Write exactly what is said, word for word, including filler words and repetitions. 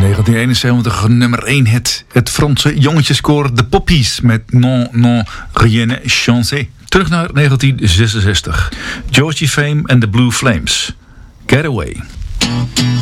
negentien eenenzeventig nummer één hit. Het Franse jongetjeskoor The Poppies met Non, non, rien n'est changé. Terug naar negentien zesenzestig. Georgie Fame and the Blue Flames. Get Away.